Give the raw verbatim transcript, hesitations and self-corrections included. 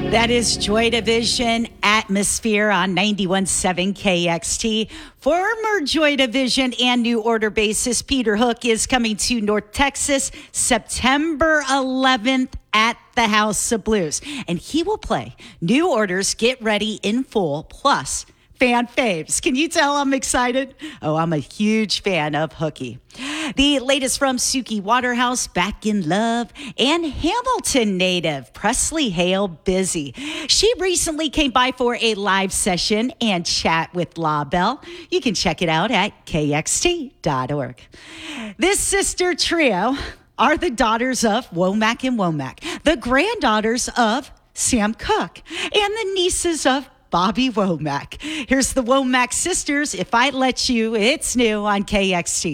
That is Joy Division Atmosphere on ninety-one point seven K X T. Former Joy Division and New Order bassist Peter Hook is coming to North Texas September eleventh at the House of Blues. And he will play New Order's Get Ready in Full plus fan faves. Can you tell I'm excited? Oh, I'm a huge fan of Hookie. The latest from Suki Waterhouse, Back in Love, and Hamilton native Presley Hale Busy. She recently came by for a live session and chat with La Belle. You can check it out at K X T dot org. This sister trio are the daughters of Womack and Womack, the granddaughters of Sam Cooke, and the nieces of Bobby Womack. Here's the Womack sisters. If I Let You, it's new on K X T.